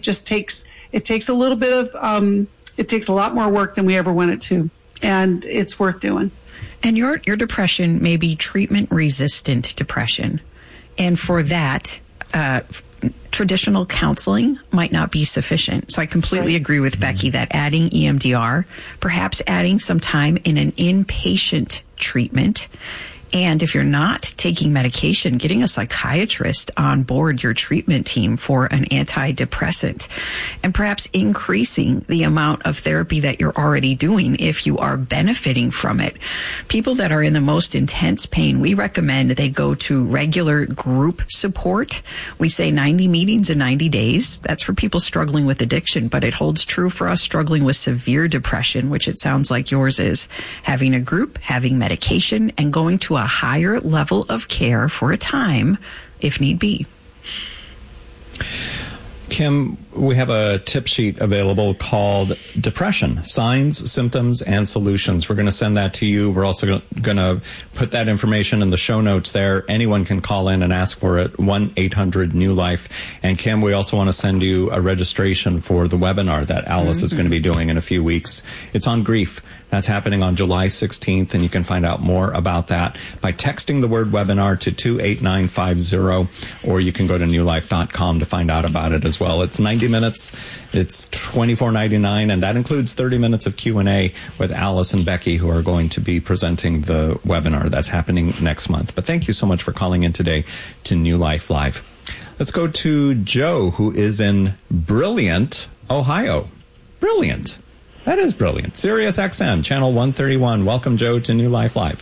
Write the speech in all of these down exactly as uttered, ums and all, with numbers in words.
just takes, it takes a little bit of, um, it takes a lot more work than we ever want it to. And it's worth doing. And your, your depression may be treatment-resistant depression. And for that, uh, traditional counseling might not be sufficient. So I completely right. agree with Becky that adding E M D R, perhaps adding some time in an inpatient treatment, and if you're not taking medication, getting a psychiatrist on board your treatment team for an antidepressant, and perhaps increasing the amount of therapy that you're already doing if you are benefiting from it. People that are in the most intense pain, we recommend they go to regular group support. We say ninety meetings in ninety days. That's for people struggling with addiction, but it holds true for us struggling with severe depression, which it sounds like yours is. Having a group, having medication, and going to a higher level of care for a time, if need be. Kim, we have a tip sheet available called Depression, Signs, Symptoms, and Solutions. We're going to send that to you. We're also going to put that information in the show notes there. Anyone can call in and ask for it, one eight hundred new life. And Kim, we also want to send you a registration for the webinar that Alice mm-hmm. is going to be doing in a few weeks. It's on grief. That's happening on July sixteenth, and you can find out more about that by texting the word webinar to two eight nine five zero, or you can go to new life dot com to find out about it as well. It's ninety minutes. It's twenty-four ninety-nine, and that includes thirty minutes of Q and A with Alice and Becky, who are going to be presenting the webinar that's happening next month. But thank you so much for calling in today to New Life Live. Let's go to Joe, who is in Brilliant, Ohio. Brilliant. That is brilliant. Sirius X M, channel one thirty-one. Welcome, Joe, to New Life Live.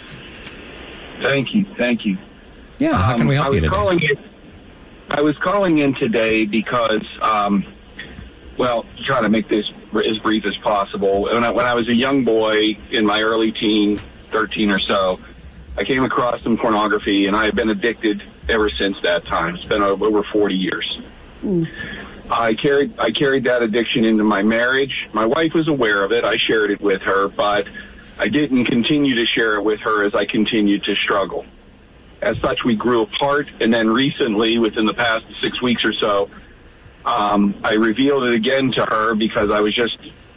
Thank you. Thank you. Yeah, how can we help um, you today? Calling in, I was calling in today because, um, well, to try to make this as brief as possible. When I, when I was a young boy in my early teens, thirteen or so, I came across some pornography, and I have been addicted ever since that time. It's been over forty years. Mm. I carried I carried that addiction into my marriage. My wife was aware of it. I shared it with her, but I didn't continue to share it with her as I continued to struggle. As such, we grew apart, and then recently, within the past six weeks or so, um, I revealed it again to her because I was just,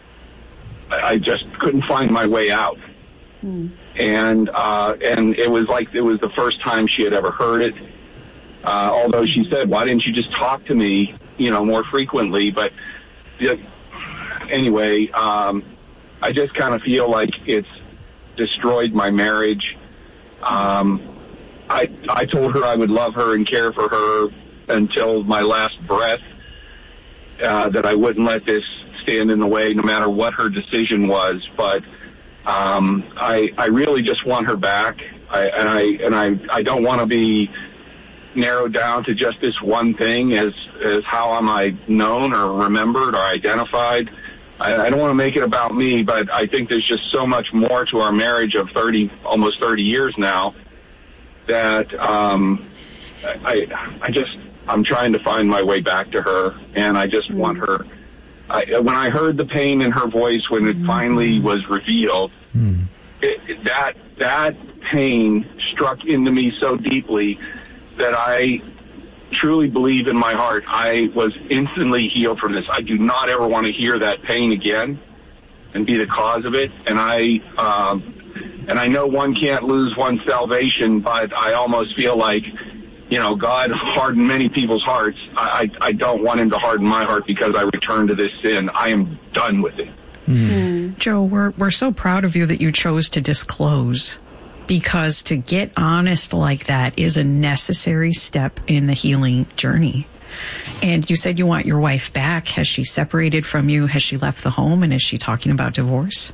I just couldn't find my way out. Mm. And uh, and it was like it was the first time she had ever heard it. Uh, although she said, "Why didn't you just talk to me, you know, more frequently?" But yeah, anyway, um, I just kind of feel like it's destroyed my marriage. Um, I I told her I would love her and care for her until my last breath, uh, that I wouldn't let this stand in the way no matter what her decision was. But um, I I really just want her back. I, and I and I, I don't want to be narrowed down to just this one thing as as how am I known or remembered or identified. I, I don't want to make it about me, but I think there's just so much more to our marriage of thirty, almost thirty years now, that um, I I just I'm trying to find my way back to her, and I just mm-hmm. want her. I, when I heard the pain in her voice when it mm-hmm. finally was revealed, mm-hmm. it, it, that that pain struck into me so deeply that I truly believe in my heart I was instantly healed from this. I do not ever want to hear that pain again and be the cause of it. And I um, and I know one can't lose one's salvation, but I almost feel like, you know, God hardened many people's hearts. I, I, I don't want him to harden my heart because I returned to this sin. I am done with it. Mm. Joe, we're we're so proud of you that you chose to disclose, because to get honest like that is a necessary step in the healing journey. And you said you want your wife back. Has she separated from you? Has she left the home? And is she talking about divorce?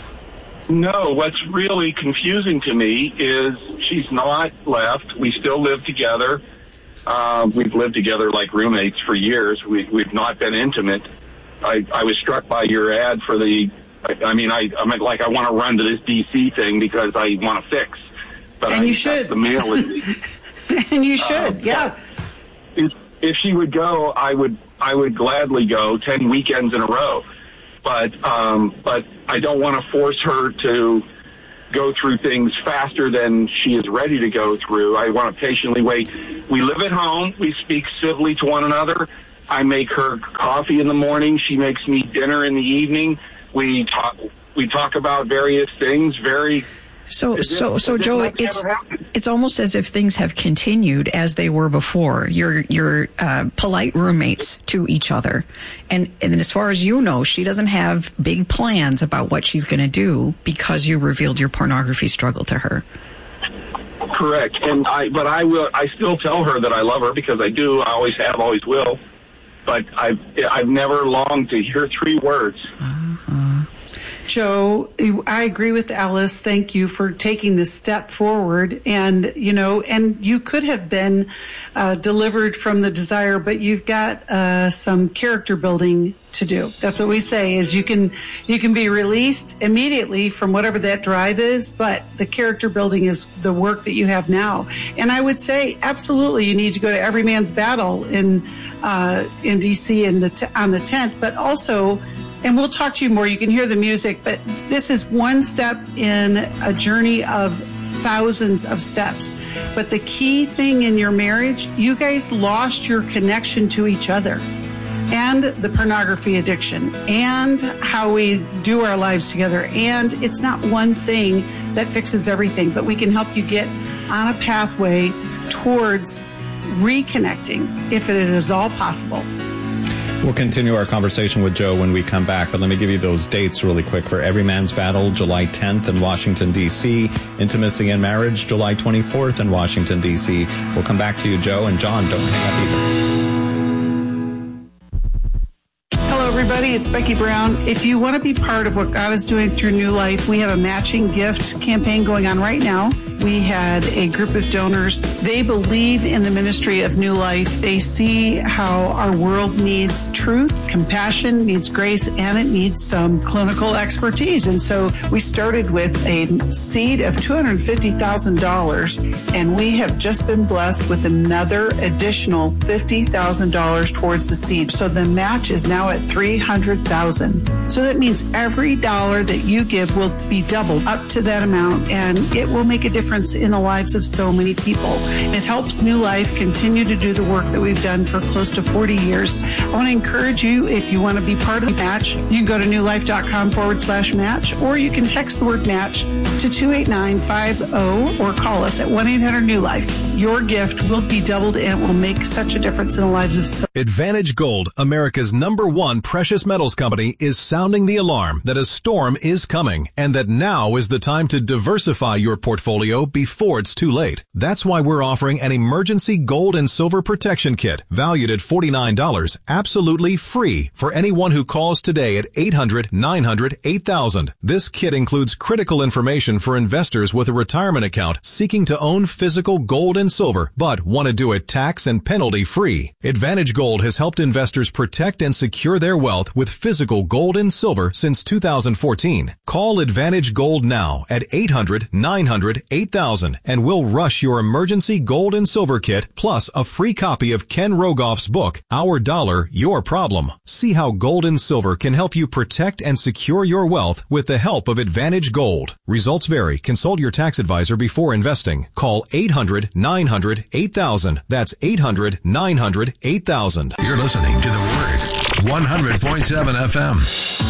No, what's really confusing to me is she's not left. We still live together. Um, we've lived together like roommates for years. We, we've not been intimate. I, I was struck by your ad for the, I, I mean, I, I mean, like I want to run to this D C thing because I want to fix. But and I, you should. The mail is and you should, uh, yeah. If, if she would go, I would, I would gladly go ten weekends in a row. But, um, but I don't want to force her to go through things faster than she is ready to go through. I want to patiently wait. We live at home. We speak civilly to one another. I make her coffee in the morning. She makes me dinner in the evening. We talk. We talk about various things. Very. So, so, so, Joe, it's it's almost as if things have continued as they were before. You're you're uh, polite roommates to each other, and and as far as you know, she doesn't have big plans about what she's going to do because you revealed your pornography struggle to her. Correct, and I but I will. I still tell her that I love her because I do. I always have, always will. But I've I've never longed to hear three words. Uh-huh. Joe, I agree with Alice. Thank you for taking this step forward. And, you know, and you could have been uh, delivered from the desire, but you've got uh, some character building to do. That's what we say is you can, you can be released immediately from whatever that drive is, but the character building is the work that you have now. And I would say absolutely you need to go to Every Man's Battle in, uh, in D C in the t- on the tenth, but also, and we'll talk to you more. You can hear the music, but this is one step in a journey of thousands of steps. But the key thing in your marriage, you guys lost your connection to each other and the pornography addiction and how we do our lives together. And it's not one thing that fixes everything, but we can help you get on a pathway towards reconnecting if it is all possible. We'll continue our conversation with Joe when we come back, but let me give you those dates really quick. For Every Man's Battle, July tenth in Washington, D C Intimacy and Marriage, July twenty-fourth in Washington, D C We'll come back to you, Joe, and John, don't hang up either. Everybody, it's Becky Brown. If you want to be part of what God is doing through New Life, we have a matching gift campaign going on right now. We had a group of donors. They believe in the ministry of New Life. They see how our world needs truth, compassion, needs grace, and it needs some clinical expertise. And so we started with a seed of two hundred fifty thousand dollars, and we have just been blessed with another additional fifty thousand dollars towards the seed. So the match is now at three hundred thousand dollars. So that means every dollar that you give will be doubled up to that amount, and it will make a difference in the lives of so many people. It helps New Life continue to do the work that we've done for close to forty years. I want to encourage you, if you want to be part of the match, you can go to newlife.com forward slash match, or you can text the word match to two eight nine five zero or call us at one eight hundred new life. Your gift will be doubled and it will make such a difference in the lives of so Advantage Gold, America's number one precious metals company, is sounding the alarm that a storm is coming and that now is the time to diversify your portfolio before it's too late. That's why we're offering an emergency gold and silver protection kit valued at forty-nine dollars, absolutely free for anyone who calls today at eight hundred nine hundred eight thousand. This kit includes critical information for investors with a retirement account seeking to own physical gold and silver, but want to do it tax and penalty free. Advantage Gold has helped investors protect and secure their wealth with physical gold and silver since two thousand fourteen. Call Advantage Gold now at eight hundred nine hundred eight thousand and we'll rush your emergency gold and silver kit plus a free copy of Ken Rogoff's book, Our Dollar, Your Problem. See how gold and silver can help you protect and secure your wealth with the help of Advantage Gold. Results vary. Consult your tax advisor before investing. Call eight hundred nine hundred eight thousand. That's eight hundred nine hundred eight thousand. You're listening to The Word, one hundred point seven F M.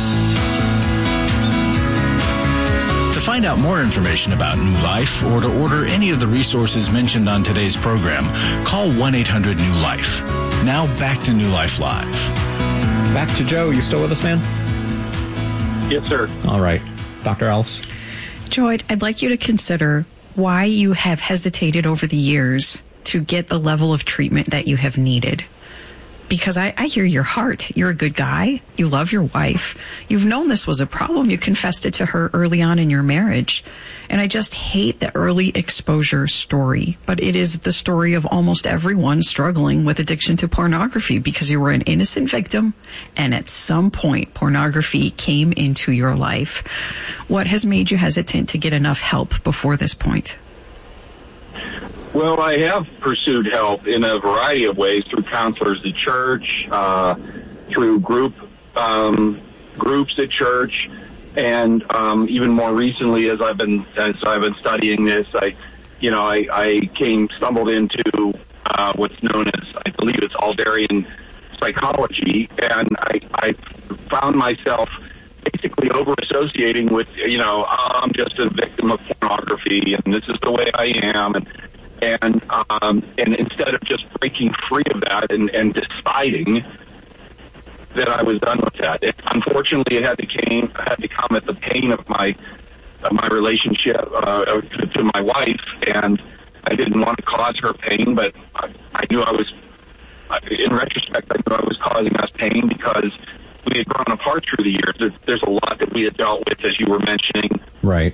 To find out more information about New Life or to order any of the resources mentioned on today's program, call one eight hundred new life. Now back to New Life Live. Back to Joe. You still with us, man? Yes, sir. All right. Doctor Alice? Joe, I'd, I'd like you to consider why you have hesitated over the years to get the level of treatment that you have needed. Because I, I hear your heart. You're a good guy. You love your wife. You've known this was a problem. You confessed it to her early on in your marriage. And I just hate the early exposure story. But it is the story of almost everyone struggling with addiction to pornography because you were an innocent victim. And at some point, pornography came into your life. What has made you hesitant to get enough help before this point? Well, I have pursued help in a variety of ways through counselors at church, uh, through group um, groups at church, and um, even more recently, as I've been as I've been studying this, I, you know, I, I came stumbled into uh, what's known as, I believe it's Aldarian psychology, and I, I found myself basically over-associating with, you know, oh, I'm just a victim of pornography, and this is the way I am, and and um, and instead of just breaking free of that and, and deciding that I was done with that, it, unfortunately, it had to came had to come at the pain of my of my relationship uh, to, to my wife, and I didn't want to cause her pain, but I, I knew I was. In retrospect, I knew I was causing us pain because we had grown apart through the years. There's, there's a lot that we had dealt with, as you were mentioning. Right.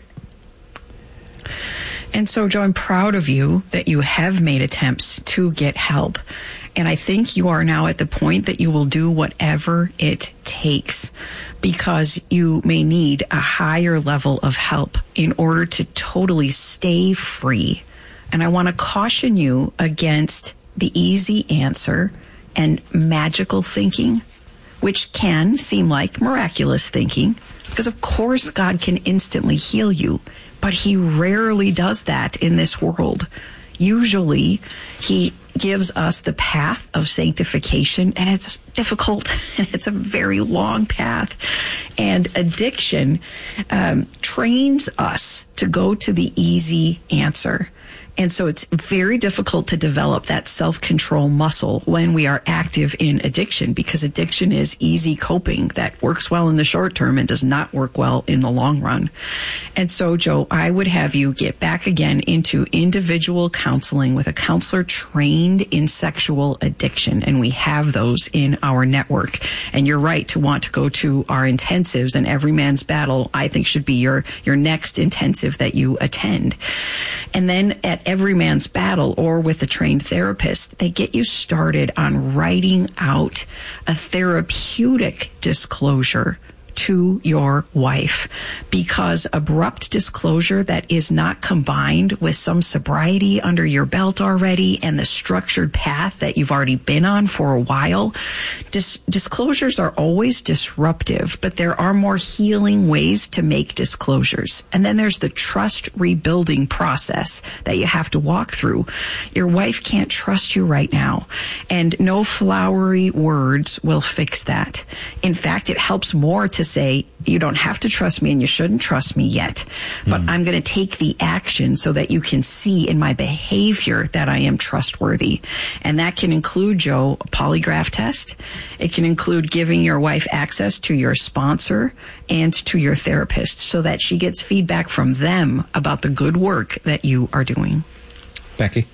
And so, Joe, I'm proud of you that you have made attempts to get help. And I think you are now at the point that you will do whatever it takes, because you may need a higher level of help in order to totally stay free. And I want to caution you against the easy answer and magical thinking, which can seem like miraculous thinking, because of course God can instantly heal you, but he rarely does that in this world. Usually he gives us the path of sanctification, and it's difficult, and it's a very long path. And addiction um, trains us to go to the easy answer. And so it's very difficult to develop that self-control muscle when we are active in addiction, because addiction is easy coping that works well in the short term and does not work well in the long run. And so, Joe, I would have you get back again into individual counseling with a counselor trained in sexual addiction. And we have those in our network. And you're right to want to go to our intensives, and Every Man's Battle, I think, should be your, your next intensive that you attend. And then at Every Man's Battle, or with a trained therapist, they get you started on writing out a therapeutic disclosure to your wife, because abrupt disclosure that is not combined with some sobriety under your belt already and the structured path that you've already been on for a while, dis- disclosures are always disruptive, but there are more healing ways to make disclosures. And then there's the trust rebuilding process that you have to walk through. Your wife can't trust you right now, and no flowery words will fix that. In fact, it helps more to say, you don't have to trust me and you shouldn't trust me yet, but mm. I'm going to take the action so that you can see in my behavior that I am trustworthy. And that can include, Joe, a polygraph test. It can include giving your wife access to your sponsor and to your therapist so that she gets feedback from them about the good work that you are doing. Becky?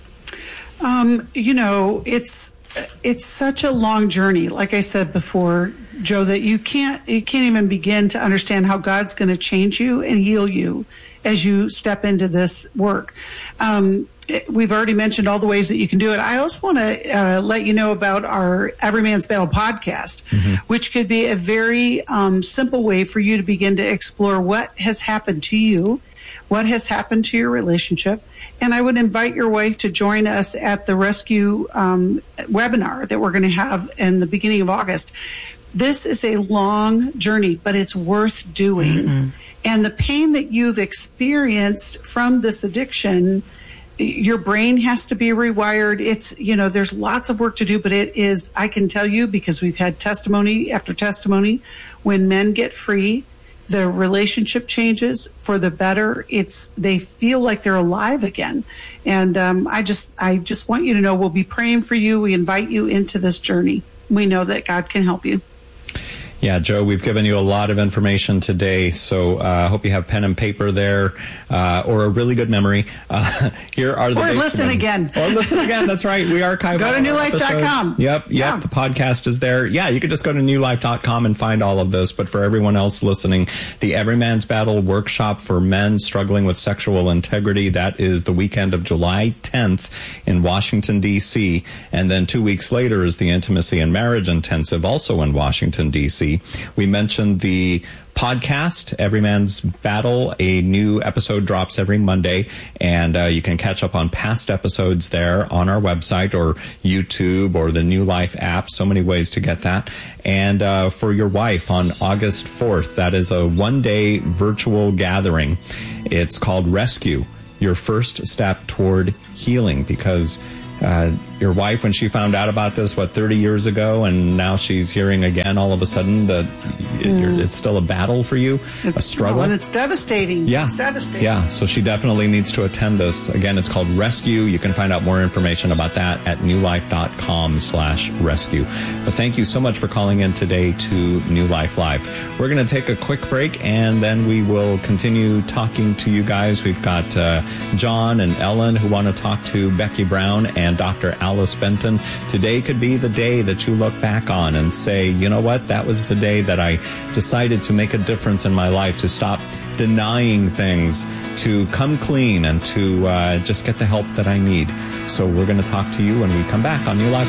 Um, you know, it's it's such a long journey, like I said before, Joe, that you can't you can't even begin to understand how God's going to change you and heal you as you step into this work. Um, it, we've already mentioned all the ways that you can do it. I also want to uh, let you know about our Every Man's Battle podcast, mm-hmm. which could be a very um, simple way for you to begin to explore what has happened to you, what has happened to your relationship. And I would invite your wife to join us at the rescue um, webinar that we're going to have in the beginning of August. This is a long journey, but it's worth doing. Mm-hmm. And the pain that you've experienced from this addiction, your brain has to be rewired. It's, you know, there's lots of work to do, but it is, I can tell you, because we've had testimony after testimony, when men get free, the relationship changes for the better. It's, they feel like they're alive again. And um, I just, I just want you to know we'll be praying for you. We invite you into this journey. We know that God can help you. Yeah, Joe, we've given you a lot of information today, so I uh, hope you have pen and paper there, uh, or a really good memory. Uh, here are the or listen again. Or listen again. That's right. We archive. Go to new life dot com. Yep, yep. Yeah. The podcast is there. Yeah, you could just go to new life dot com and find all of this. But for everyone else listening, the Every Man's Battle workshop for men struggling with sexual integrity, that is the weekend of July tenth in Washington, D C, and then two weeks later is the Intimacy and Marriage Intensive, also in Washington, D C. We mentioned the podcast, Every Man's Battle. A new episode drops every Monday, and uh, you can catch up on past episodes there on our website or YouTube or the New Life app. So many ways to get that. And uh, for your wife on August fourth, that is a one-day virtual gathering. It's called Rescue, your first step toward healing, because uh, your wife, when she found out about this, what, thirty years ago, and now she's hearing again all of a sudden that mm. you're, it's still a battle for you, it's, a struggle. Well, and it's devastating. Yeah. It's devastating. Yeah, so she definitely needs to attend this. Again, it's called Rescue. You can find out more information about that at newlife.com slash rescue. But thank you so much for calling in today to New Life Live. We're going to take a quick break, and then we will continue talking to you guys. We've got uh, John and Ellen who want to talk to Becky Brown and Doctor Alice Benton. Today could be the day that you look back on and say, you know what, that was the day that I decided to make a difference in my life, to stop denying things, to come clean, and to uh, just get the help that I need. So we're going to talk to you when we come back on New Life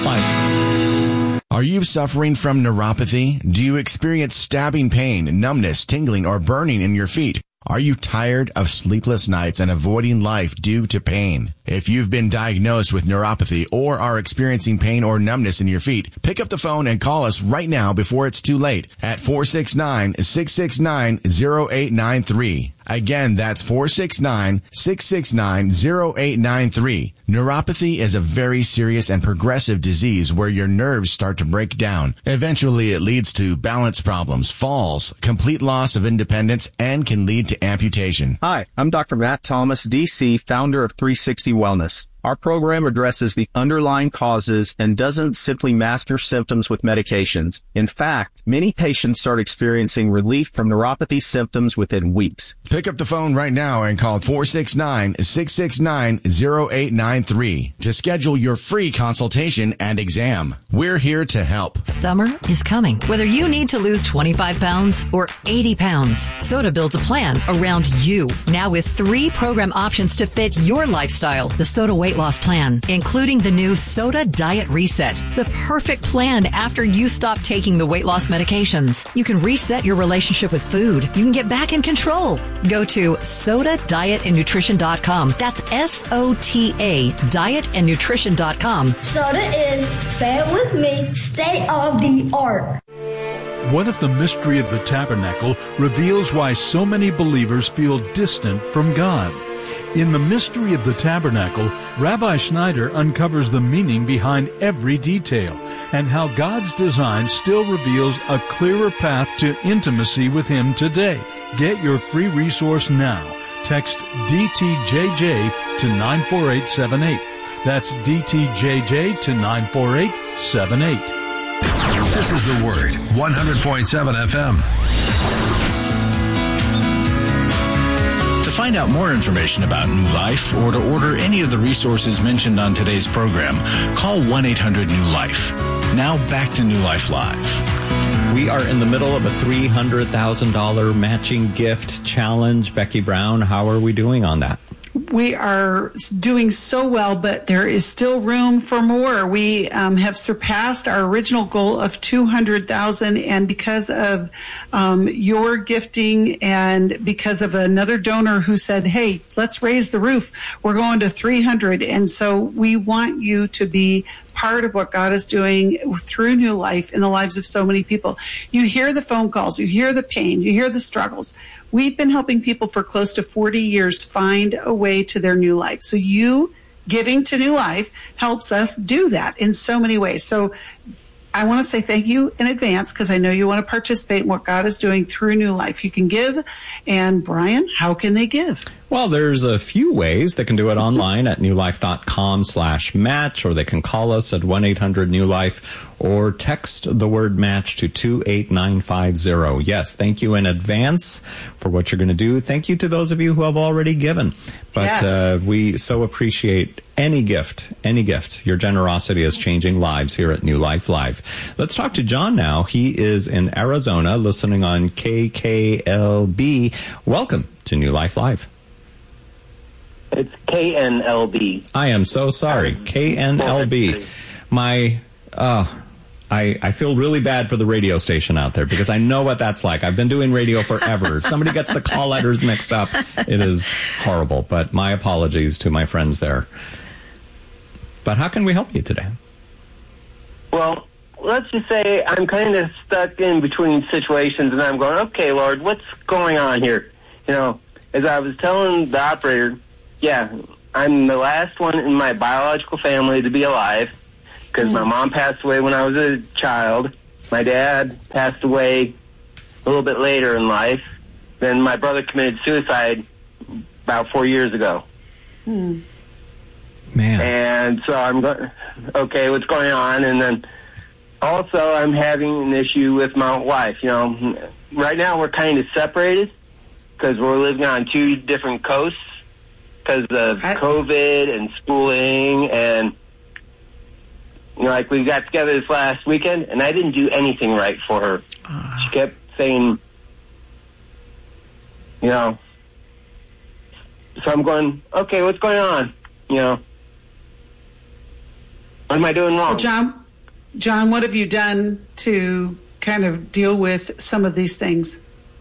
Live. Are you suffering from neuropathy? Do you experience stabbing pain, numbness, tingling, or burning in your feet? Are you tired of sleepless nights and avoiding life due to pain? If you've been diagnosed with neuropathy or are experiencing pain or numbness in your feet, pick up the phone and call us right now before it's too late at four six nine, six six nine, zero eight nine three. Again, that's four six nine, six six nine, zero eight nine three. Neuropathy is a very serious and progressive disease where your nerves start to break down. Eventually, it leads to balance problems, falls, complete loss of independence, and can lead to amputation. Hi, I'm Doctor Matt Thomas, D C, founder of three sixty Wellness. Our program addresses the underlying causes and doesn't simply mask your symptoms with medications. In fact, many patients start experiencing relief from neuropathy symptoms within weeks. Pick up the phone right now and call four six nine, six six nine, zero eight nine three to schedule your free consultation and exam. We're here to help. Summer is coming. Whether you need to lose twenty-five pounds or eighty pounds, Soda builds a plan around you. Now with three program options to fit your lifestyle. The Soda Weight Loss Plan, including the new Soda Diet Reset, the perfect plan after you stop taking the weight loss medications. You can reset your relationship with food. You can get back in control. Go to soda diet and nutrition dot com. That's S O T A, diet and nutrition dot com. Soda is, say it with me, state of the art. What if the mystery of the tabernacle reveals why so many believers feel distant from God? In The Mystery of the Tabernacle, Rabbi Schneider uncovers the meaning behind every detail and how God's design still reveals a clearer path to intimacy with Him today. Get your free resource now. Text D T J J to nine four eight seven eight. That's D T J J to nine four eight seven eight. This is The Word, one hundred point seven F M. To find out more information about New Life or to order any of the resources mentioned on today's program, call one eight hundred new life. Now back to New Life Live. We are in the middle of a three hundred thousand dollars matching gift challenge. Becky Brown, how are we doing on that? We are doing so well, but there is still room for more. We um, have surpassed our original goal of two hundred thousand dollars, and because of um, your gifting and because of another donor who said, hey, let's raise the roof, we're going to three hundred. And so we want you to be part of what God is doing through New Life in the lives of so many people. You hear the phone calls, you hear the pain, you hear the struggles. We've been helping people for close to forty years find a way to their new life. So you giving to New Life helps us do that in so many ways. So I want to say thank you in advance because I know you want to participate in what God is doing through New Life. You can give. And Brian, how can they give? Well, there's a few ways. They can do it online at newlife.com slash match, or they can call us at one eight hundred new life, or text the word match to two eight nine five zero. Yes, thank you in advance for what you're going to do. Thank you to those of you who have already given. But yes. uh, we so appreciate any gift, any gift. Your generosity is changing lives here at New Life Live. Let's talk to John now. He is in Arizona listening on K K L B. Welcome to New Life Live. It's K N L B. I am so sorry. K N L B. My, uh, I, I feel really bad for the radio station out there because I know what that's like. I've been doing radio forever. If somebody gets the call letters mixed up, it is horrible. But my apologies to my friends there. But how can we help you today? Well, let's just say I'm kind of stuck in between situations, and I'm going, okay, Lord, what's going on here? You know, as I was telling the operator, yeah, I'm the last one in my biological family to be alive because my mom passed away when I was a child. My dad passed away a little bit later in life. Then my brother committed suicide about four years ago. Hmm. Man. And so I'm going, okay, what's going on? And then also I'm having an issue with my wife. You know, right now we're kind of separated because we're living on two different coasts because of I- COVID and schooling. And, you know, like we got together this last weekend and I didn't do anything right for her. Uh. She kept saying, you know, so I'm going, okay, what's going on? You know, what am I doing wrong? Well, John, John, what have you done to kind of deal with some of these things?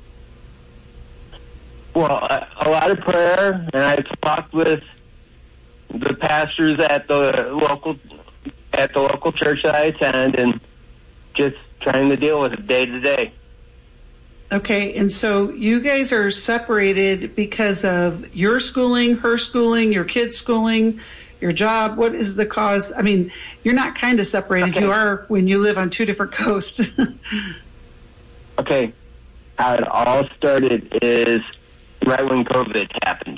Well, a, a lot of prayer, and I talked with the pastors at the local at the local church that I attend, and just trying to deal with it day to day. Okay, and so you guys are separated because of your schooling, her schooling, your kids' schooling, your job. What is the cause? I mean, you're not kind of separated. Okay. You are when you live on two different coasts. Okay, how it all started is right when COVID happened.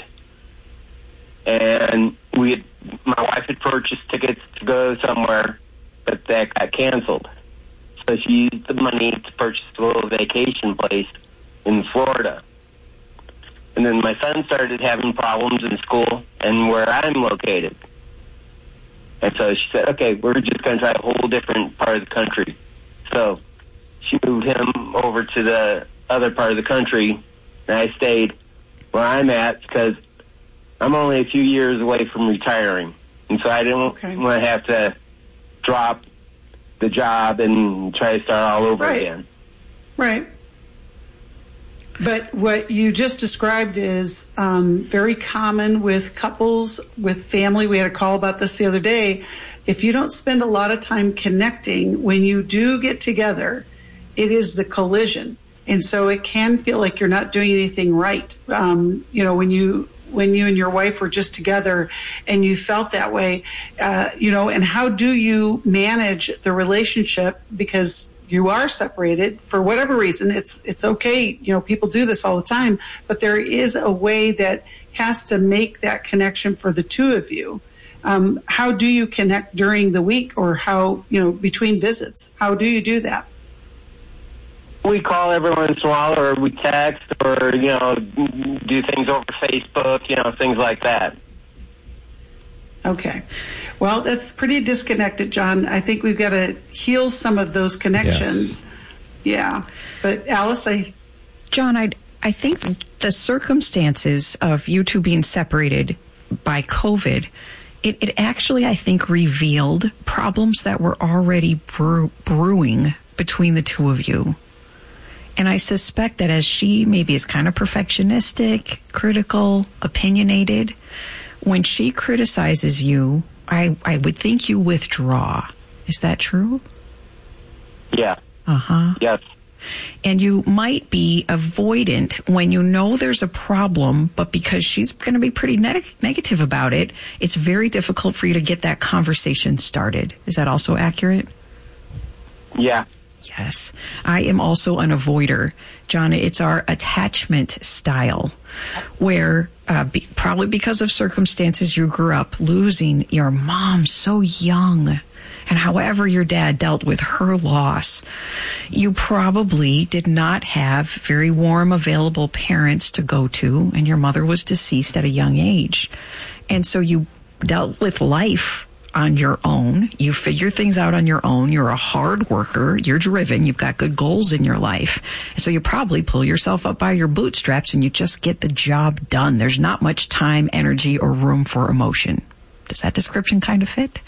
And we had, my wife had purchased tickets to go somewhere, but that got canceled. So she used the money to purchase a little vacation place in Florida. And then my son started having problems in school and where I'm located. And so she said, okay, we're just going to try a whole different part of the country. So she moved him over to the other part of the country, and I stayed where I'm at because I'm only a few years away from retiring. And so I didn't Okay. want to have to drop the job and try to start all over Right. again. Right. But what you just described is um, very common with couples, with family. We had a call about this the other day. If you don't spend a lot of time connecting, when you do get together, it is the collision. And so it can feel like you're not doing anything right. Um, you know, when you when you and your wife were just together and you felt that way, uh, you know, and how do you manage the relationship because you are separated for whatever reason? It's it's okay. You know, people do this all the time, but there is a way that has to make that connection for the two of you. Um, how do you connect during the week or how, you know, between visits? How do you do that? We call every once in a while, or we text, or, you know, do things over Facebook, you know, things like that. Okay. Well, that's pretty disconnected, John. I think we've got to heal some of those connections. Yes. Yeah. But Alice, I... John, I I think the circumstances of you two being separated by COVID, it, it actually, I think, revealed problems that were already brew, brewing between the two of you. And I suspect that as she maybe is kind of perfectionistic, critical, opinionated, when she criticizes you, I, I would think you withdraw. Is that true? Yeah. Uh-huh. Yes. And you might be avoidant when you know there's a problem, but because she's going to be pretty neg- negative about it, it's very difficult for you to get that conversation started. Is that also accurate? Yeah. Yes. I am also an avoider. John, it's our attachment style where uh, be, probably because of circumstances you grew up losing your mom so young, and however your dad dealt with her loss, you probably did not have very warm, available parents to go to, and your mother was deceased at a young age. And so you dealt with life on your own. You figure things out on your own. You're a hard worker. You're driven. You've got good goals in your life. And so you probably pull yourself up by your bootstraps and you just get the job done. There's not much time, energy, or room for emotion. Does that description kind of fit?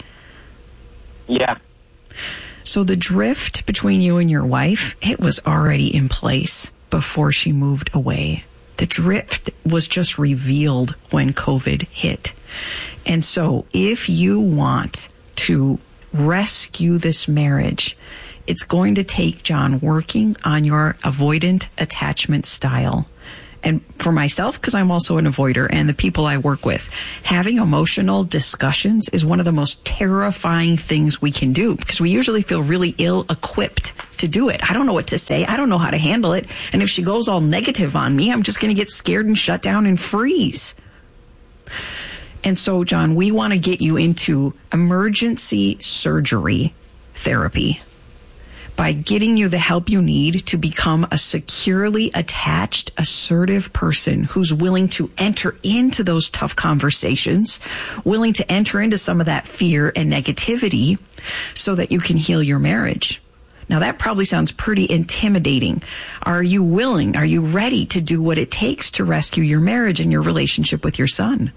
Yeah. So the drift between you and your wife, it was already in place before she moved away. The drift was just revealed when COVID hit. And so if you want to rescue this marriage, it's going to take, John, working on your avoidant attachment style And for myself, because I'm also an avoider, and the people I work with, having emotional discussions is one of the most terrifying things we can do, because we usually feel really ill-equipped to do it. I don't know what to say. I don't know how to handle it. And if she goes all negative on me, I'm just going to get scared and shut down and freeze. And so, John, we want to get you into emergency surgery therapy by getting you the help you need to become a securely attached, assertive person who's willing to enter into those tough conversations, willing to enter into some of that fear and negativity so that you can heal your marriage. Now, that probably sounds pretty intimidating. Are you willing? Are you ready to do what it takes to rescue your marriage and your relationship with your son?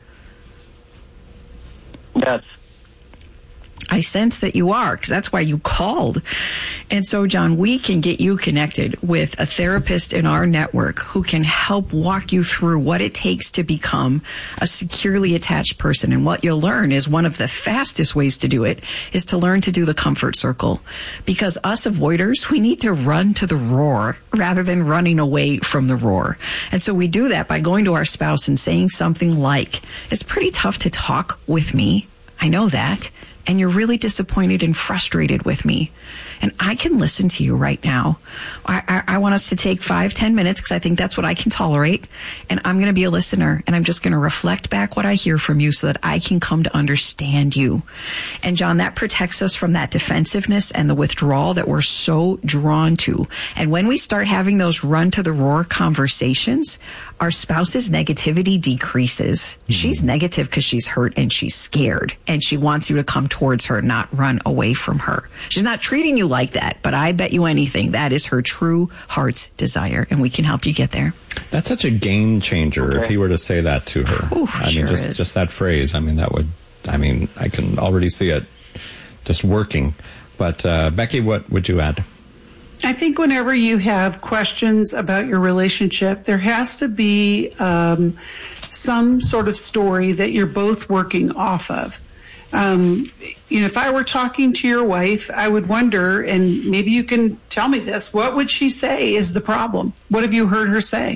Yes. I sense that you are, because that's why you called. And so, John, we can get you connected with a therapist in our network who can help walk you through what it takes to become a securely attached person. And what you'll learn is one of the fastest ways to do it is to learn to do the comfort circle. Because us avoiders, we need to run to the roar rather than running away from the roar. And so we do that by going to our spouse and saying something like, "It's pretty tough to talk with me. I know that. And you're really disappointed and frustrated with me. And I can listen to you right now. I, I, I want us to take five, ten minutes because I think that's what I can tolerate. And I'm going to be a listener, and I'm just going to reflect back what I hear from you so that I can come to understand you." And John, that protects us from that defensiveness and the withdrawal that we're so drawn to. And when we start having those run to the roar conversations, our spouse's negativity decreases. Mm-hmm. She's negative because she's hurt and she's scared, and she wants you to come towards her, not run away from her. She's not treating you like that, but I bet you anything that is her true heart's desire, and we can help you get there. That's such a game changer. Okay. If he were to say that to her, Ooh, I mean, sure just is. just that phrase. I mean, that would. I mean, I can already see it just working. But uh, Becky, what would you add? I think whenever you have questions about your relationship, there has to be um, some sort of story that you're both working off of. Um, you know, if I were talking to your wife, I would wonder, and maybe you can tell me this, what would she say is the problem? What have you heard her say?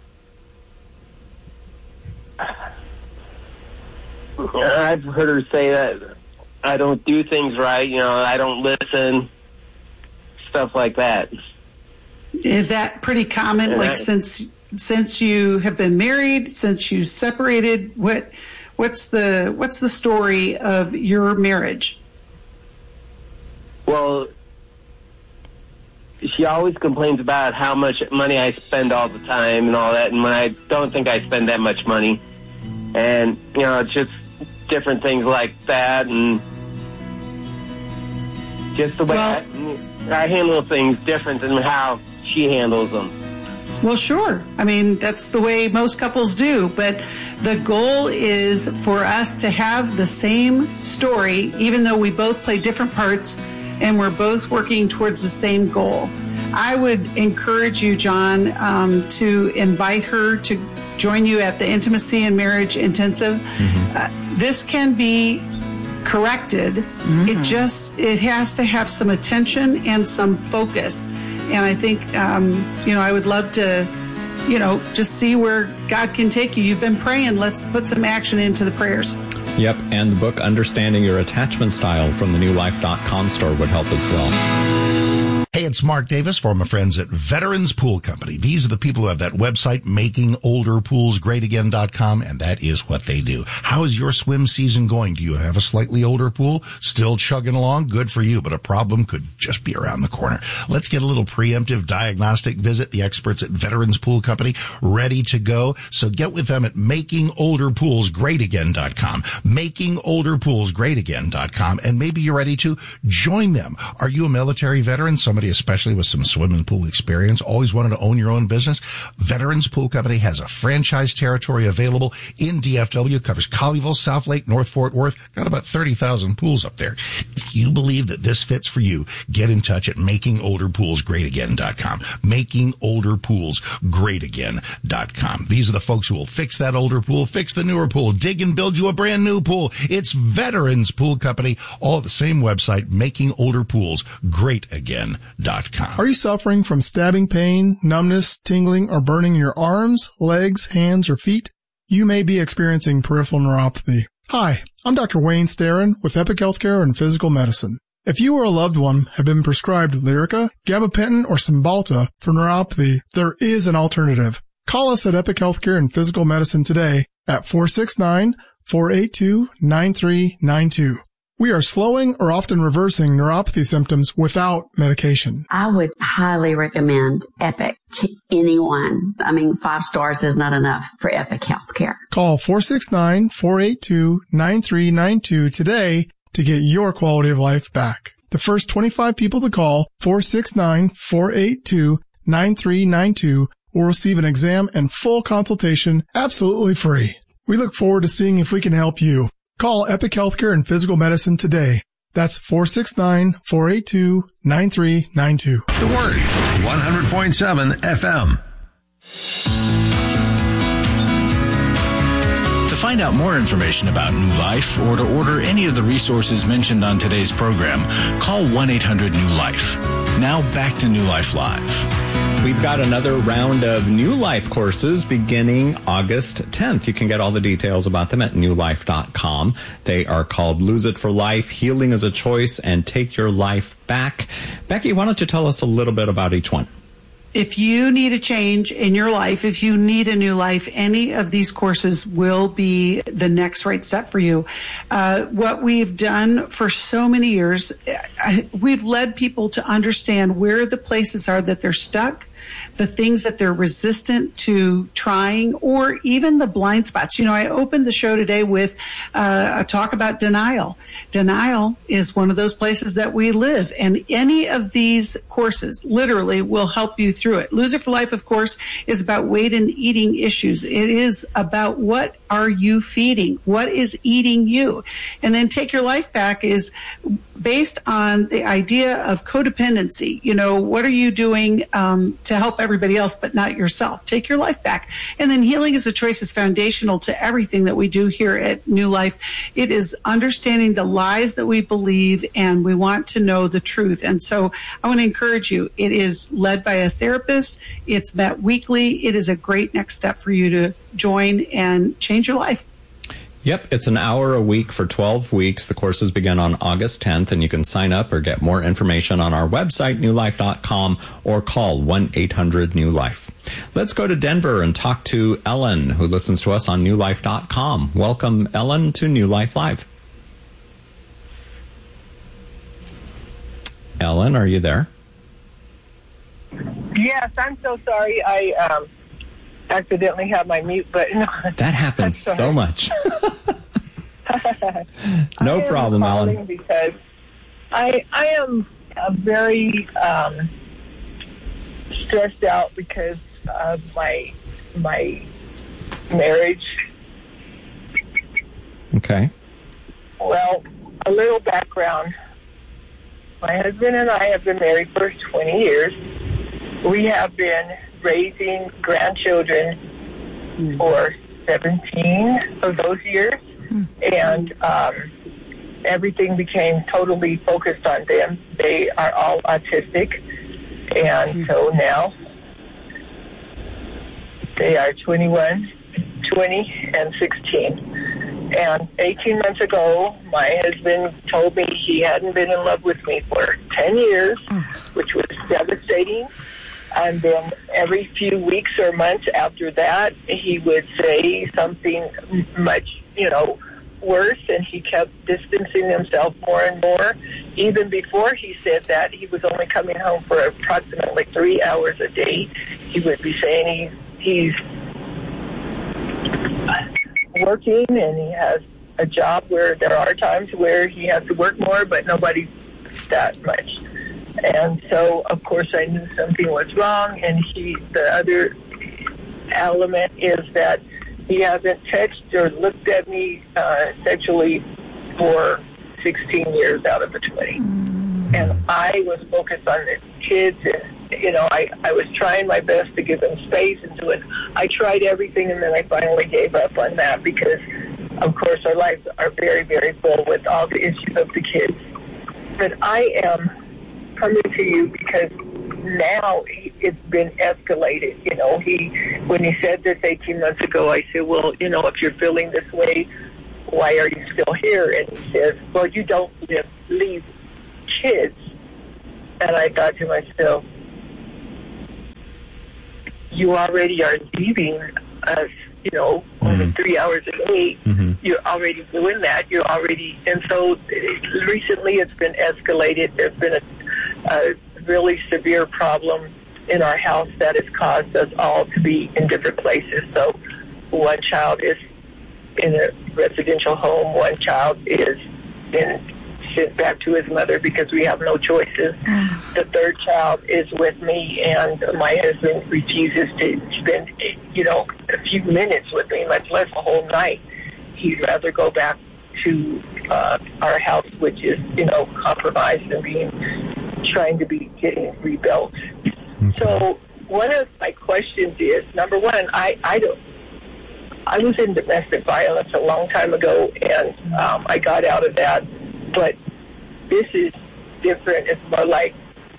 I've heard her say that I don't do things right, you know, I don't listen, stuff like that. Is that pretty common? And like I, since since you have been married, since you separated, what what's the what's the story of your marriage? Well, she always complains about how much money I spend all the time and all that, and when I don't think I spend that much money, and you know, it's just different things like that, and just the way well, I, I handle things different than how she handles them. Well, sure. I mean, that's the way most couples do. But the goal is for us to have the same story, even though we both play different parts and we're both working towards the same goal. I would encourage you, John, um, to invite her to join you at the Intimacy and Marriage Intensive. Mm-hmm. Uh, this can be corrected. Mm-hmm. It just, it has to have some attention and some focus. And I think, um, you know, I would love to, you know, just see where God can take you. You've been praying. Let's put some action into the prayers. Yep. And the book, Understanding Your Attachment Style from the new life dot com store would help as well. Hey, it's Mark Davis for my friends at Veterans Pool Company. These are the people who have that website, making older pools great again dot com, and that is what they do. How is your swim season going? Do you have a slightly older pool? Still chugging along? Good for you, but a problem could just be around the corner. Let's get a little preemptive diagnostic visit. The experts at Veterans Pool Company ready to go. So get with them at making older pools great again dot com, making older pools great again dot com, and maybe you're ready to join them. Are you a military veteran? Somebody especially with some swimming pool experience, always wanted to own your own business? Veterans Pool Company has a franchise territory available in D F W, covers Colleyville, South Lake, North Fort Worth, got about thirty thousand pools up there. If you believe that this fits for you, get in touch at making older pools great again dot com, making older pools great again dot com. These are the folks who will fix that older pool, fix the newer pool, dig and build you a brand new pool. It's Veterans Pool Company, all at the same website, making older pools great again dot com. dot com. Are you suffering from stabbing pain, numbness, tingling, or burning in your arms, legs, hands, or feet? You may be experiencing peripheral neuropathy. Hi, I'm Doctor Wayne Starrin with Epic Healthcare and Physical Medicine. If you or a loved one have been prescribed Lyrica, gabapentin, or Cymbalta for neuropathy, there is an alternative. Call us at Epic Healthcare and Physical Medicine today at four six nine, four eight two, nine three nine two. We are slowing or often reversing neuropathy symptoms without medication. I would highly recommend Epic to anyone. I mean, five stars is not enough for Epic Healthcare. Call four six nine, four eight two, nine three nine two today to get your quality of life back. The first twenty-five people to call four six nine, four eight two, nine three nine two will receive an exam and full consultation absolutely free. We look forward to seeing if we can help you. Call Epic Healthcare and Physical Medicine today. That's four six nine, four eight two, nine three nine two. The Word, one hundred point seven F M. To find out more information about New Life or to order any of the resources mentioned on today's program, call one eight hundred new life. Now back to New Life Live. We've got another round of New Life courses beginning August tenth. You can get all the details about them at new life dot com. They are called Lose It for Life, Healing is a Choice, and Take Your Life Back. Becky, why don't you tell us a little bit about each one? If you need a change in your life, if you need a new life, any of these courses will be the next right step for you. Uh, what we've done for so many years, I, we've led people to understand where the places are that they're stuck, the things that they're resistant to trying, or even the blind spots. You know, I opened the show today with uh, a talk about denial. Denial is one of those places that we live, and any of these courses literally will help you through it. Lose It for Life, of course, is about weight and eating issues. It is about what are you feeding? What is eating you? And then Take Your Life Back is based on the idea of codependency. You know, what are you doing um, to help everybody else but not yourself? Take your life back. And then Healing is a Choice is foundational to everything that we do here at New Life. It is understanding the lies that we believe, and we want to know the truth. And so I want to encourage you. It is led by a therapist. It's met weekly. It is a great next step for you to join and change your life. Yep, it's an hour a week for twelve weeks. The courses begin on August tenth, and you can sign up or get more information on our website, new life dot com, or call one eight hundred new life. Let's go to Denver and talk to Ellen, who listens to us on new life dot com. Welcome, Ellen, to New Life Live. Ellen, are you there? Yes, I'm so sorry. I um, accidentally had my mute button on. That happens so much. No problem, Ellen. Because I I am uh, very um, stressed out because of my my marriage. Okay. Well, a little background. My husband and I have been married for twenty years. We have been raising grandchildren mm. for seventeen of those years, mm. and um, everything became totally focused on them. They are all autistic, and mm. so now they are twenty-one, twenty, and sixteen. And eighteen months ago, my husband told me he hadn't been in love with me for ten years, mm. which was devastating. And then every few weeks or months after that, he would say something much, you know, worse, and he kept distancing himself more and more. Even before he said that, he was only coming home for approximately three hours a day. He would be saying he's, he's working and he has a job where there are times where he has to work more, but nobody that much. And so, of course, I knew something was wrong. And he, the other element is that he hasn't touched or looked at me uh, sexually for sixteen years out of the twenty. Mm. And I was focused on the kids. And, you know, I, I was trying my best to give them space and do it. I tried everything, and then I finally gave up on that because, of course, our lives are very, very full with all the issues of the kids. But I am coming to you because now it's been escalated. You know, he when he said this eighteen months ago, I said, well, you know, if you're feeling this way, why are you still here? And he says, well, you don't live, leave kids. And I thought to myself, you already are leaving us, you know, mm-hmm. only three hours a day. Mm-hmm. You're already doing that. You're already, and so recently it's been escalated. There's been a, a really severe problem in our house that has caused us all to be in different places. So one child is in a residential home, one child is in sent back to his mother because we have no choices. The third child is with me, and my husband refuses to spend, you know, a few minutes with me, much less a whole night. He'd rather go back to uh, our house, which is, you know, compromised and being, trying to be getting rebuilt. Okay. So one of my questions is, number one, I, I don't, I was in domestic violence a long time ago, and um, I got out of that. But this is different. It's more like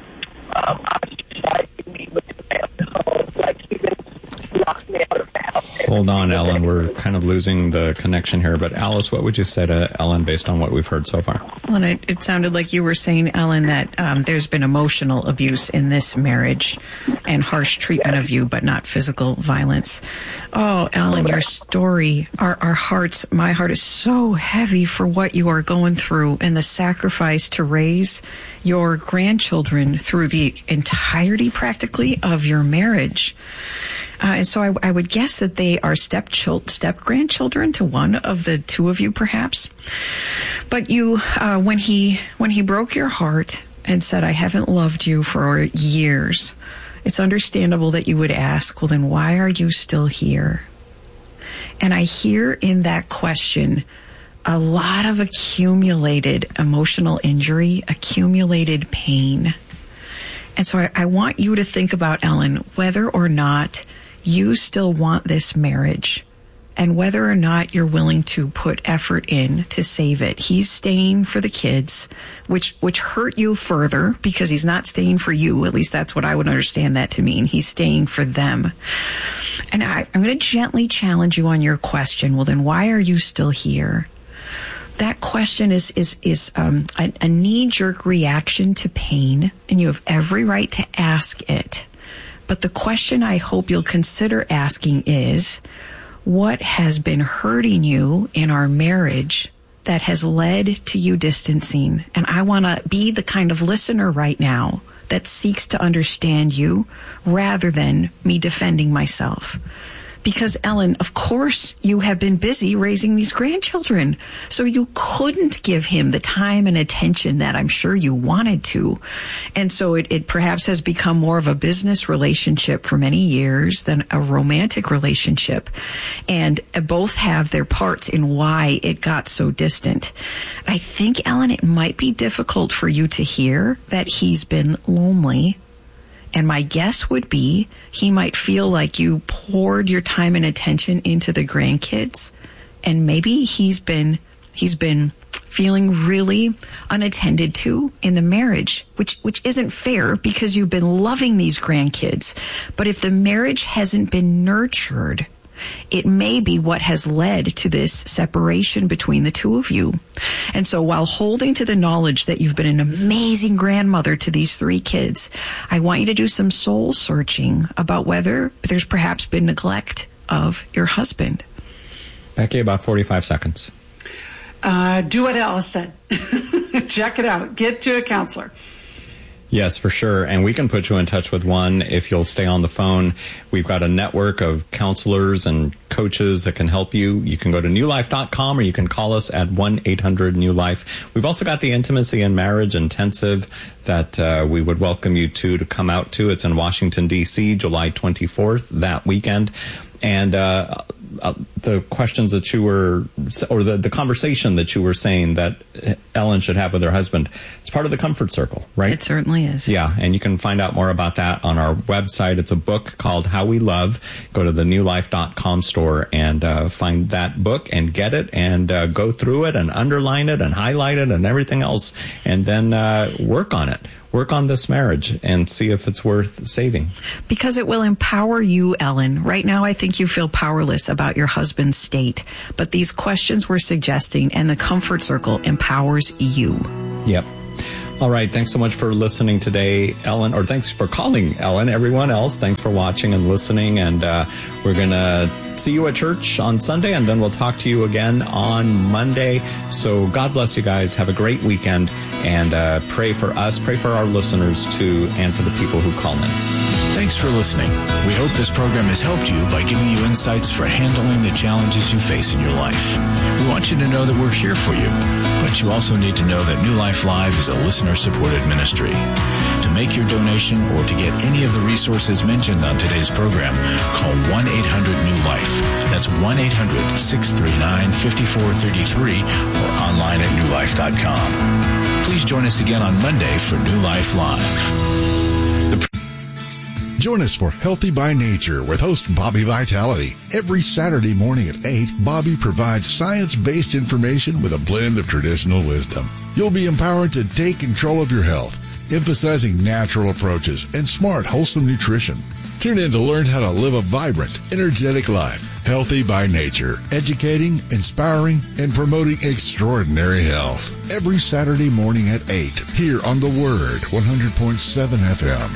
um, ostracizing me with my own home, like even locked me out of the house. Hold on, Ellen. We're kind of losing the connection here. But Alice, what would you say to Ellen based on what we've heard so far? Well, it, it sounded like you were saying, Ellen, that um, there's been emotional abuse in this marriage and harsh treatment yes. of you, but not physical violence. Oh, Ellen, your story, our, our hearts, my heart is so heavy for what you are going through and the sacrifice to raise your grandchildren through the entirety, practically, of your marriage. Uh, and so I, I would guess that they are step step grandchildren to one of the two of you, perhaps. But you, uh, when he when he broke your heart and said, "I haven't loved you for years," it's understandable that you would ask, "Well, then why are you still here?" And I hear in that question a lot of accumulated emotional injury, accumulated pain. And so I, I want you to think about, Ellen, whether or not you still want this marriage and whether or not you're willing to put effort in to save it. He's staying for the kids, which which hurt you further because he's not staying for you. At least that's what I would understand that to mean. He's staying for them. And I, I'm going to gently challenge you on your question. Well, then why are you still here? That question is is is um, a, a knee-jerk reaction to pain, and you have every right to ask it. But the question I hope you'll consider asking is, what has been hurting you in our marriage that has led to you distancing? And I want to be the kind of listener right now that seeks to understand you rather than me defending myself. Because, Ellen, of course you have been busy raising these grandchildren, so you couldn't give him the time and attention that I'm sure you wanted to. And so it, it perhaps has become more of a business relationship for many years than a romantic relationship. And both have their parts in why it got so distant. I think, Ellen, it might be difficult for you to hear that he's been lonely. And my guess would be he might feel like you poured your time and attention into the grandkids, and maybe he's been he's been feeling really unattended to in the marriage, which which isn't fair because you've been loving these grandkids. But if the marriage hasn't been nurtured, it may be what has led to this separation between the two of you. And so while holding to the knowledge that you've been an amazing grandmother to these three kids, I want you to do some soul searching about whether there's perhaps been neglect of your husband. Becky, about forty-five seconds. Uh, do what Alice said. Check it out. Get to a counselor. Yes, for sure. And we can put you in touch with one if you'll stay on the phone. We've got a network of counselors and coaches that can help you. You can go to new life dot com or you can call us at one eight hundred new life. We've also got the Intimacy and Marriage Intensive that uh, we would welcome you to to come out to. It's in Washington, D C, July twenty-fourth, that weekend. And uh, uh, the questions that you were, or the, the conversation that you were saying that Ellen should have with her husband. It's part of the Comfort Circle, right? It certainly is. Yeah, and you can find out more about that on our website. It's a book called How We Love. Go to the new life dot com store and uh, find that book and get it and uh, go through it and underline it and highlight it and everything else, and then uh, work on it. Work on this marriage and see if it's worth saving. Because it will empower you, Ellen. Right now, I think you feel powerless about your husband's state. But these questions we're suggesting and the Comfort Circle empowers you. Yep. All right. Thanks so much for listening today, Ellen, or thanks for calling, Ellen. Everyone else, thanks for watching and listening. And uh, we're going to see you at church on Sunday, and then we'll talk to you again on Monday. So God bless you guys. Have a great weekend, and uh, pray for us, pray for our listeners too, and for the people who call in. Thanks for listening. We hope this program has helped you by giving you insights for handling the challenges you face in your life. We want you to know that we're here for you, but you also need to know that New Life Live is a listener-supported ministry. To make your donation or to get any of the resources mentioned on today's program, call one eight hundred new life. That's one eight hundred, six three nine, five four three three or online at new life dot com. Please join us again on Monday for New Life Live. The Join us for Healthy by Nature with host Bobby Vitality. Every Saturday morning at eight, Bobby provides science-based information with a blend of traditional wisdom. You'll be empowered to take control of your health, emphasizing natural approaches and smart, wholesome nutrition. Tune in to learn how to live a vibrant, energetic life. Healthy by Nature, educating, inspiring, and promoting extraordinary health. Every Saturday morning at eight, here on The Word, one hundred point seven F M.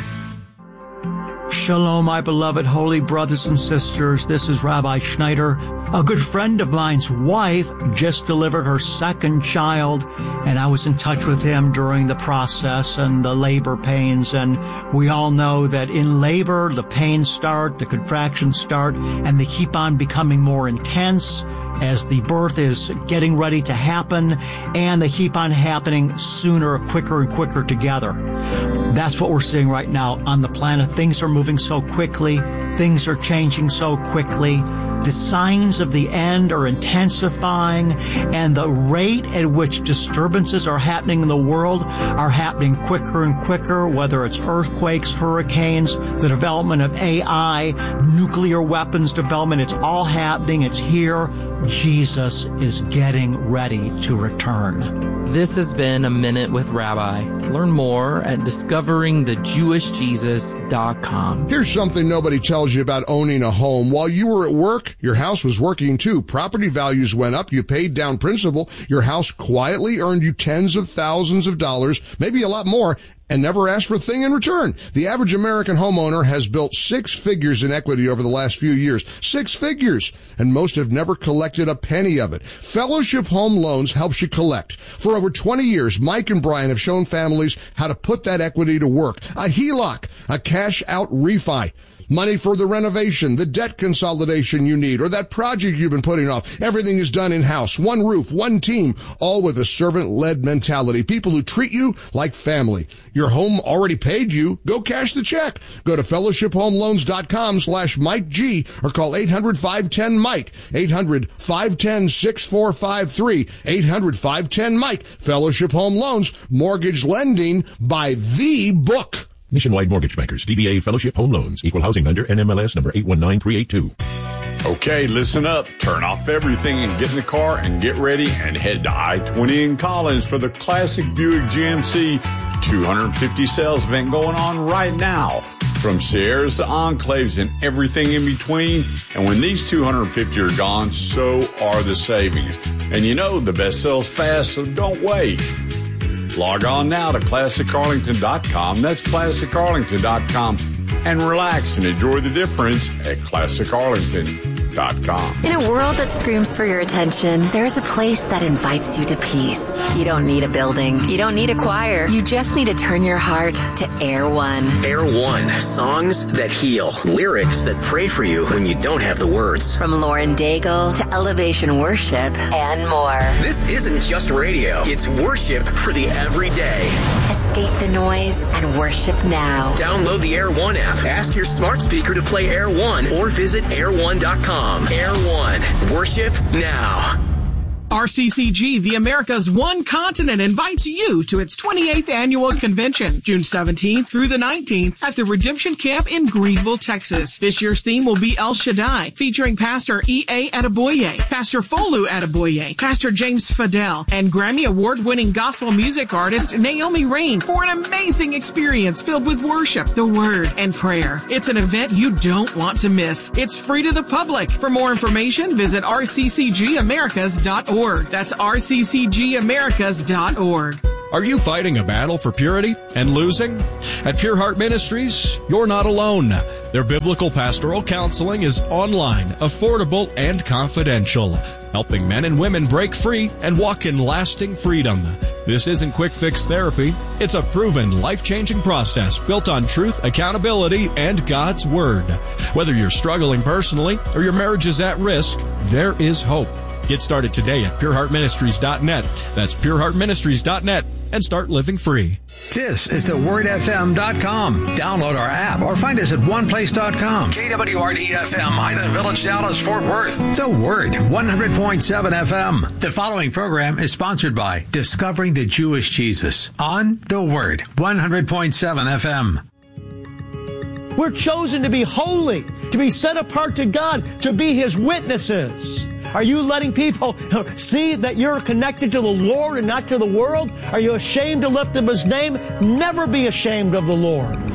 Shalom, my beloved holy brothers and sisters. This is Rabbi Schneider. A good friend of mine's wife just delivered her second child, and I was in touch with him during the process and the labor pains. And we all know that in labor, the pains start, the contractions start, and they keep on becoming more intense as the birth is getting ready to happen, and they keep on happening sooner, quicker and quicker together. That's what we're seeing right now on the planet. Things are moving so quickly. Things are changing so quickly. The signs of the end are intensifying, and the rate at which disturbances are happening in the world are happening quicker and quicker, whether it's earthquakes, hurricanes, the development of A I, nuclear weapons development. It's all happening. It's here. Jesus is getting ready to return. This has been A Minute with Rabbi. Learn more at discovering the jewish jesus dot com. Here's something nobody tells you about owning a home. While you were at work, your house was working too. Property values went up. You paid down principal. Your house quietly earned you tens of thousands of dollars, maybe a lot more, and never asked for a thing in return. The average American homeowner has built six figures in equity over the last few years. Six figures! And most have never collected a penny of it. Fellowship Home Loans helps you collect. For over twenty years, Mike and Brian have shown families how to put that equity to work. A H E L O C, a cash-out refi. Money for the renovation, the debt consolidation you need, or that project you've been putting off. Everything is done in-house. One roof, one team, all with a servant-led mentality. People who treat you like family. Your home already paid you. Go cash the check. Go to fellowship home loans dot com slash Mike G or call eight hundred, five one zero, Mike. eight hundred, five one zero, six four five three. eight hundred, five one zero, Mike. Fellowship Home Loans. Mortgage lending by the book. Nationwide Mortgage Bankers, D B A Fellowship Home Loans, Equal Housing Lender, N M L S number eight one nine three eight two. Okay, listen up. Turn off everything and get in the car and get ready and head to I twenty in Collins for the Classic Buick G M C two hundred fifty sales event going on right now. From Sierras to Enclaves and everything in between. And when these two hundred fifty are gone, so are the savings. And you know the best sells fast, so don't wait. Log on now to classic arlington dot com. That's classic arlington dot com. And relax and enjoy the difference at classic arlington dot com. In a world that screams for your attention, there is a place that invites you to peace. You don't need a building. You don't need a choir. You just need to turn your heart to Air One. Air One. Songs that heal. Lyrics that pray for you when you don't have the words. From Lauren Daigle to Elevation Worship and more. This isn't just radio. It's worship for the everyday. Escape the noise and worship now. Download the Air One app. Ask your smart speaker to play Air One or visit air one dot com. Air One. Worship now. R C C G, the America's One Continent, invites you to its twenty-eighth annual convention, June seventeenth through the nineteenth at the Redemption Camp in Greenville, Texas. This year's theme will be El Shaddai, featuring Pastor E A. Adeboye, Pastor Folu Adeboye, Pastor James Fidel, and Grammy Award-winning gospel music artist Naomi Rain for an amazing experience filled with worship, the Word, and prayer. It's an event you don't want to miss. It's free to the public. For more information, visit r c c g americas dot org. That's r c c g americas dot org. Are you fighting a battle for purity and losing? At Pure Heart Ministries, you're not alone. Their biblical pastoral counseling is online, affordable, and confidential, helping men and women break free and walk in lasting freedom. This isn't quick fix therapy. It's a proven, life-changing process built on truth, accountability, and God's Word. Whether you're struggling personally or your marriage is at risk, there is hope. Get started today at pure heart ministries dot net. That's pure heart ministries dot net and start living free. This is the word f m dot com. Download our app or find us at one place dot com. K W R D F M, Highland Village, Dallas, Fort Worth. The Word, one hundred point seven F M. The following program is sponsored by Discovering the Jewish Jesus on The Word, one hundred point seven F M. We're chosen to be holy, to be set apart to God, to be His witnesses. Are you letting people see that you're connected to the Lord and not to the world? Are you ashamed to lift up His name? Never be ashamed of the Lord.